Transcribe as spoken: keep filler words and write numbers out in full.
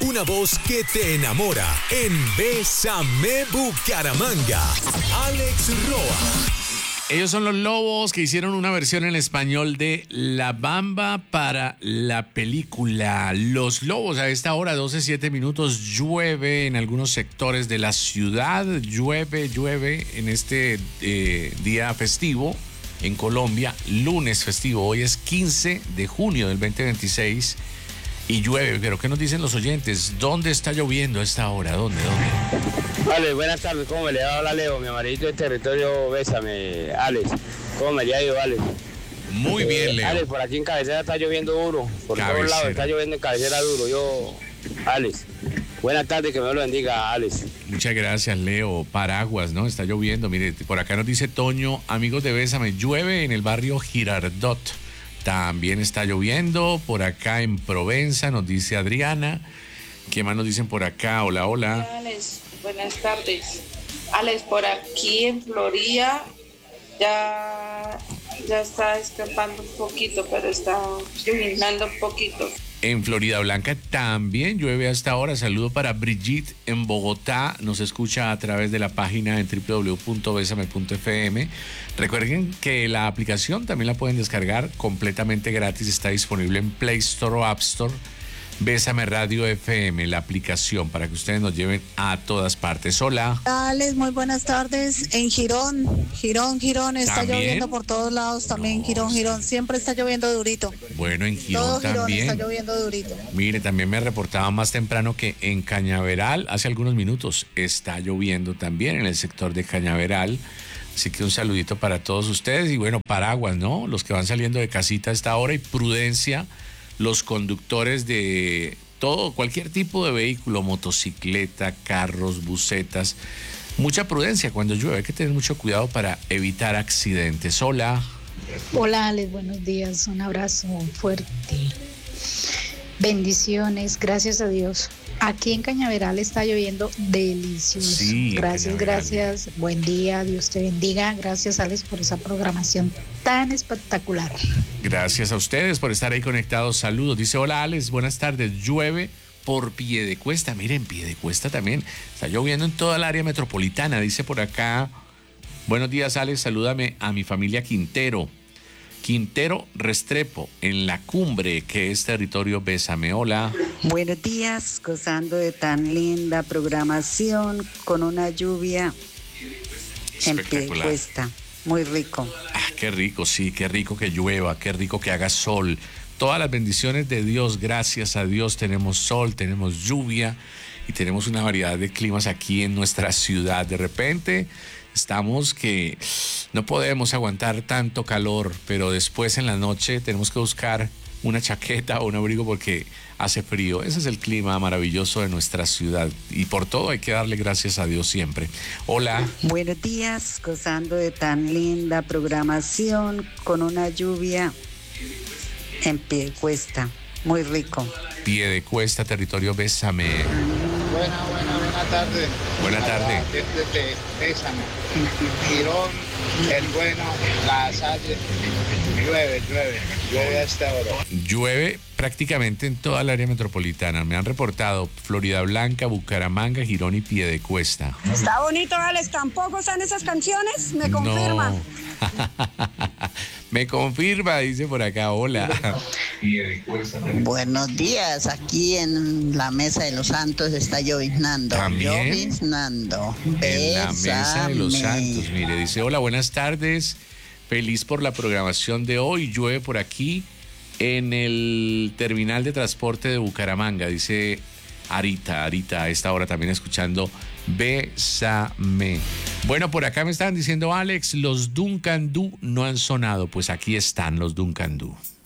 Una voz que te enamora en Bésame Bucaramanga. Alex Roa. Ellos son los Lobos, que hicieron una versión en español de La Bamba para la película Los Lobos. A esta hora, doce siete minutos, llueve en algunos sectores de la ciudad. Llueve, llueve en este eh, día festivo en Colombia, lunes festivo. Hoy es quince de junio del veinte veintiséis y llueve. Pero ¿qué nos dicen los oyentes? ¿Dónde está lloviendo a esta hora? ¿Dónde? ¿Dónde? Vale, buenas tardes, ¿cómo me le va? Hola Leo, mi amarillito de territorio, bésame, Alex. ¿Cómo me le ha ido, Alex? Muy bien, Leo. Alex, por aquí en Cabecera está lloviendo duro, por Cabecera. todos lados está lloviendo en Cabecera duro. Yo, Alex, buenas tardes, que me lo bendiga, Alex. Muchas gracias, Leo. Paraguas, ¿no? Está lloviendo. Mire, por acá nos dice Toño, amigos de Bésame, llueve en el barrio Girardot. También está lloviendo. Por acá en Provenza, nos dice Adriana. ¿Qué más nos dicen por acá? Hola, hola. Hola, Alex, buenas tardes. Alex, por aquí en Florida ya, ya está escapando un poquito, pero está lloviznando un poquito. En Florida Blanca también llueve hasta ahora. Saludo para Brigitte en Bogotá. Nos escucha a través de la página en doble u doble u doble u punto besame punto efe eme. Recuerden que la aplicación también la pueden descargar completamente gratis. Está disponible en Play Store o App Store. Bésame Radio F M, la aplicación, para que ustedes nos lleven a todas partes. Hola. Alex, muy buenas tardes. En Girón, Girón, Girón, está ¿También? lloviendo por todos lados también. No, Girón, Girón, siempre está lloviendo durito. Bueno, en Girón Todo Girón también. está lloviendo durito. Mire, también me reportaba más temprano que en Cañaveral, hace algunos minutos, está lloviendo también en el sector de Cañaveral. Así que un saludito para todos ustedes. Y bueno, paraguas, ¿no? Los que van saliendo de casita a esta hora, y prudencia. Los conductores de todo, cualquier tipo de vehículo, motocicleta, carros, busetas, mucha prudencia cuando llueve. Hay que tener mucho cuidado para evitar accidentes. Hola. Hola, Alex, buenos días. Un abrazo fuerte. Bendiciones, gracias a Dios. Aquí en Cañaveral está lloviendo delicioso. Sí, gracias, gracias. Buen día, Dios te bendiga. Gracias, Alex, por esa programación tan espectacular. Gracias a ustedes por estar ahí conectados. Saludos. Dice, hola, Alex, buenas tardes. Llueve por Piedecuesta. Miren, Piedecuesta también. Está lloviendo en toda el área metropolitana. Dice por acá, buenos días, Alex, salúdame a mi familia Quintero. Quintero Restrepo, en La Cumbre, que es territorio Bésame. Hola. Buenos días, gozando de tan linda programación, con una lluvia en Piedecuesta. Muy rico. Ah, qué rico, sí, qué rico que llueva, qué rico que haga sol. Todas las bendiciones de Dios, gracias a Dios tenemos sol, tenemos lluvia y tenemos una variedad de climas aquí en nuestra ciudad. De repente estamos que no podemos aguantar tanto calor, pero después en la noche tenemos que buscar una chaqueta o un abrigo porque hace frío. Ese es el clima maravilloso de nuestra ciudad y por todo hay que darle gracias a Dios siempre. Hola. Buenos días, gozando de tan linda programación, con una lluvia en Piedecuesta. Muy rico. Piedecuesta, territorio Bésame. Buena, buena, buena tarde. Buena tarde. Desde Bésame. Girón, el bueno, la Salle. Llueve, llueve, llueve hasta ahora. Llueve prácticamente en toda el área metropolitana. Me han reportado Florida Blanca, Bucaramanga, Girón y Piedecuesta. Está bonito, Alex. ¿Tampoco están esas canciones? ¿Me confirma? No. Me confirma, dice por acá. Hola. Buenos días. Aquí en la Mesa de los Santos está lloviznando. ¿También? Lloviznando. En la Mesa de los Bésame. Santos. Mire, dice, hola, buenas tardes. Feliz por la programación de hoy. Llueve por aquí en el terminal de transporte de Bucaramanga. Dice Arita, Arita, a esta hora también escuchando Bésame. Bueno, por acá me estaban diciendo, Alex, los Duncan Du no han sonado. Pues aquí están los Duncan Du.